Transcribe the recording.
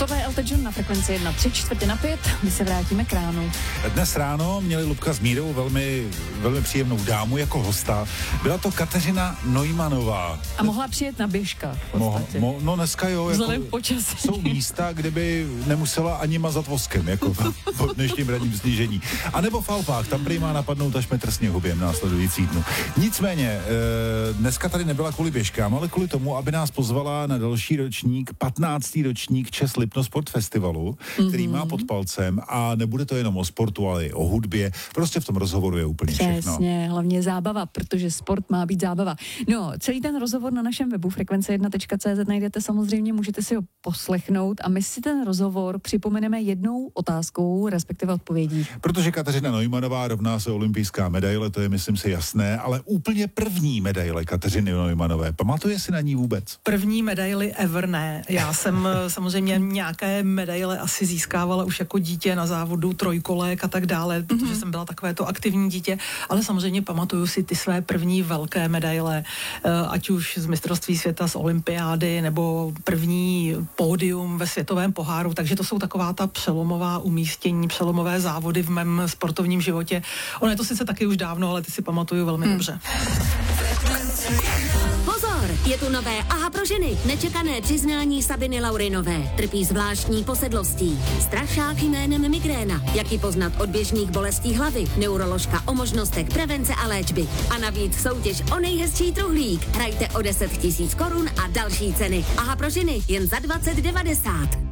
Toto je Elton John na frekvenci 1, 3/4 my se vrátíme k ránu. Dnes ráno měli Lubka s Mírou velmi příjemnou dámu jako hosta. Byla to Kateřina Neumannová. A mohla přijet na běžka. No dneska jo. Vzhledem počasí. Jsou místa, kde by nemusela ani mazat voskem, jako po dnešním ranním snížení. A nebo v Alpách, tam prý má napadnout až metr sněhu během následující dnu. Nicméně, dneska tady nebyla kvůli běžkám, ale kvůli tomu, aby nás pozvala na další ročník, 15. ročník Čes Lipno Sport Festivalu, který má pod palcem a nebude to jenom o sportu, ale i o hudbě. Prostě v tom rozhovoru je úplně všechno. Přesně, hlavně zábava, protože sport má být zábava. No, celý ten rozhovor na našem webu frekvence1.cz najdete samozřejmě, můžete si ho poslechnout a my si ten rozhovor připomeneme jednou otázkou, respektive odpovědí. Protože Kateřina Neumannová rovná se olympijská medaile, to je myslím si jasné, ale úplně první medaile Kateřiny Neumannové. Pamatuje si na ní vůbec? První medaily ever ne. Já jsem samozřejmě nějaké medaile asi získávala už jako dítě na závodu trojkolek a tak dále, protože jsem byla takové to aktivní dítě, ale samozřejmě pamatuju si ty své první velké medaile, ať už z mistrovství světa, z olympiády, nebo první pódium ve světovém poháru, takže to jsou taková ta přelomová umístění, přelomové závody v mém sportovním životě. Ono je to sice taky už dávno, ale ty si pamatuju velmi dobře. Pozor, je tu nové Aha pro ženy. Nečekané přiznání Sabiny Laurinové. Trpí zvláštní posedlostí. Strašák jménem migréna. Jak ji poznat od běžných bolestí hlavy. Neuroložka o možnostech prevence a léčby. A navíc soutěž o nejhezčí truhlík. Hrajte o 10 000 korun a další ceny. Aha pro ženy jen za 20,90.